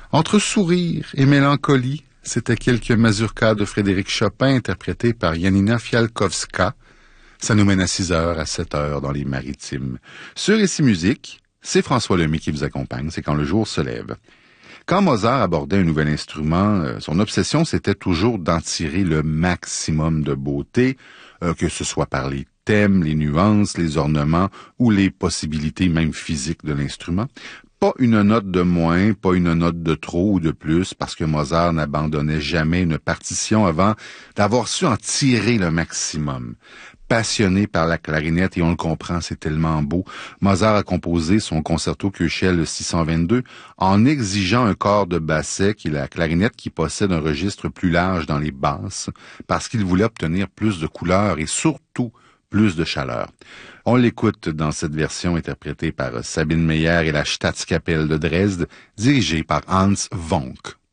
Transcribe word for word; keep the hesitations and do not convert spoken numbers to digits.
Entre sourire et mélancolie, c'était quelques mazurkas de Frédéric Chopin interprétés par Janina Fialkowska. Ça nous mène à six heures, à sept heures dans les Maritimes. Sur Ici Musique, c'est François Lemay qui vous accompagne, c'est Quand le jour se lève. Quand Mozart abordait un nouvel instrument, euh, son obsession, c'était toujours d'en tirer le maximum de beauté, euh, que ce soit par les thèmes, les nuances, les ornements ou les possibilités même physiques de l'instrument. Pas une note de moins, pas une note de trop ou de plus, parce que Mozart n'abandonnait jamais une partition avant d'avoir su en tirer le maximum. Passionné par la clarinette, et on le comprend, c'est tellement beau, Mozart a composé son concerto Köchel six cent vingt-deux en exigeant un corps de basset et la clarinette qui possède un registre plus large dans les basses, parce qu'il voulait obtenir plus de couleurs et surtout plus de chaleur. On l'écoute dans cette version interprétée par Sabine Meyer et la Staatskapelle de Dresde, dirigée par Hans Vonk.